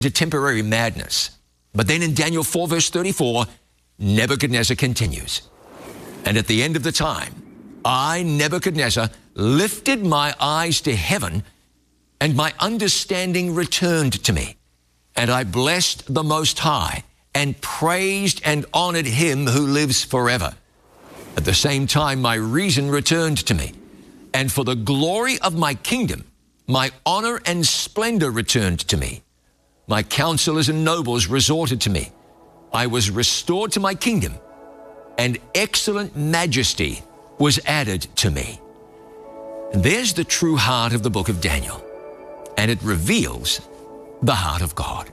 to temporary madness. But then in Daniel 4 verse 34, Nebuchadnezzar continues. And at the end of the time, I, Nebuchadnezzar, lifted my eyes to heaven, and my understanding returned to me. And I blessed the Most High, and praised and honored him who lives forever. At the same time, my reason returned to me. And for the glory of my kingdom, my honor and splendor returned to me. My counselors and nobles resorted to me. I was restored to my kingdom, and excellent majesty was added to me. And there's the true heart of the book of Daniel, and it reveals the heart of God.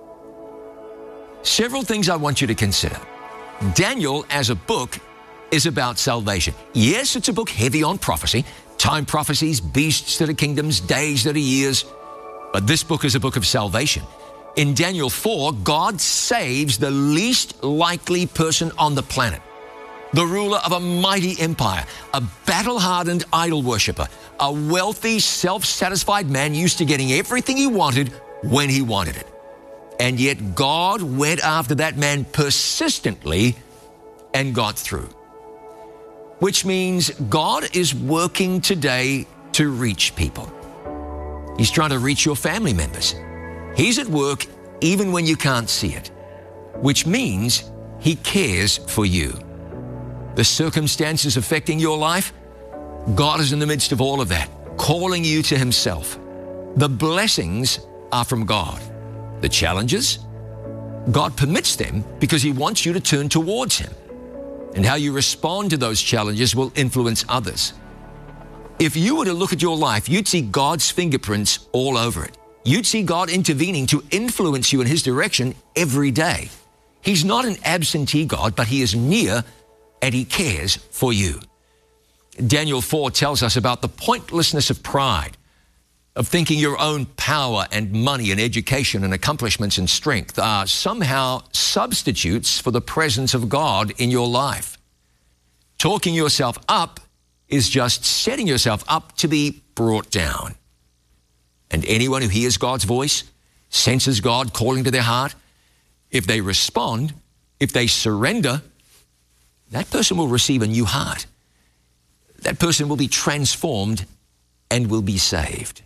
Several things I want you to consider. Daniel, as a book, is about salvation. Yes, it's a book heavy on prophecy, time prophecies, beasts that are kingdoms, days that are years, but this book is a book of salvation. In Daniel 4, God saves the least likely person on the planet, the ruler of a mighty empire, a battle-hardened idol worshiper, a wealthy, self-satisfied man used to getting everything he wanted when he wanted it. And yet God went after that man persistently and got through. Which means God is working today to reach people. He's trying to reach your family members. He's at work even when you can't see it, which means he cares for you. The circumstances affecting your life, God is in the midst of all of that, calling you to himself. The blessings are from God. The challenges, God permits them because he wants you to turn towards him. And how you respond to those challenges will influence others. If you were to look at your life, you'd see God's fingerprints all over it. You'd see God intervening to influence you in his direction every day. He's not an absentee God, but he is near and he cares for you. Daniel 4 tells us about the pointlessness of pride, of thinking your own power and money and education and accomplishments and strength are somehow substitutes for the presence of God in your life. Talking yourself up is just setting yourself up to be brought down. And anyone who hears God's voice, senses God calling to their heart, if they respond, if they surrender, that person will receive a new heart. That person will be transformed and will be saved.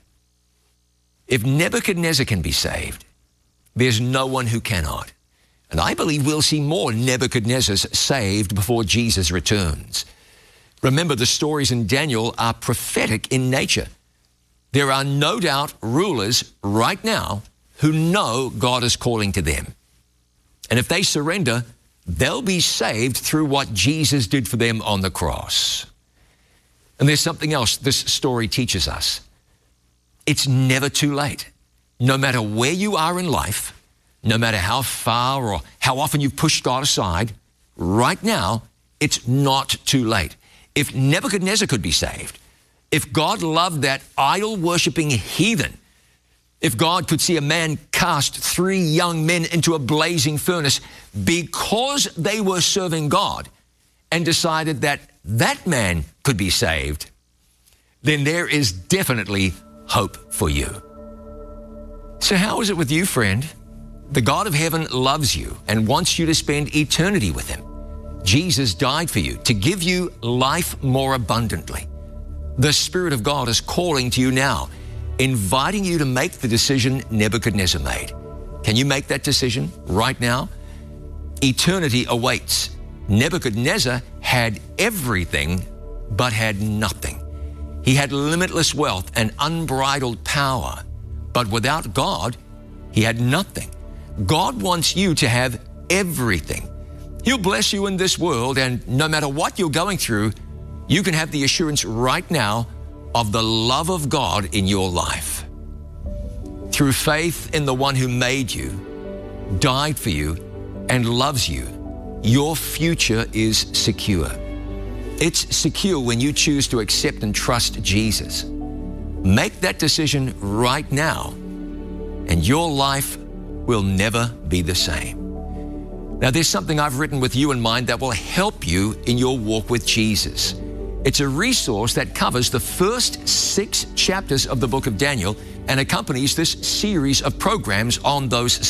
If Nebuchadnezzar can be saved, there's no one who cannot. And I believe we'll see more Nebuchadnezzars saved before Jesus returns. Remember, the stories in Daniel are prophetic in nature. There are no doubt rulers right now who know God is calling to them. And if they surrender, they'll be saved through what Jesus did for them on the cross. And there's something else this story teaches us. It's never too late. No matter where you are in life, no matter how far or how often you've pushed God aside, right now, it's not too late. If Nebuchadnezzar could be saved, if God loved that idol-worshiping heathen, if God could see a man cast 3 young men into a blazing furnace because they were serving God and decided that that man could be saved, then there is definitely hope for you. So how is it with you, friend? The God of heaven loves you and wants you to spend eternity with him. Jesus died for you to give you life more abundantly. The Spirit of God is calling to you now, inviting you to make the decision Nebuchadnezzar made. Can you make that decision right now? Eternity awaits. Nebuchadnezzar had everything, but had nothing. He had limitless wealth and unbridled power, but without God, he had nothing. God wants you to have everything. He'll bless you in this world, and no matter what you're going through, you can have the assurance right now of the love of God in your life. Through faith in the one who made you, died for you, and loves you, your future is secure. It's secure when you choose to accept and trust Jesus. Make that decision right now, and your life will never be the same. Now, there's something I've written with you in mind that will help you in your walk with Jesus. It's a resource that covers the first 6 chapters of the book of Daniel and accompanies this series of programs on those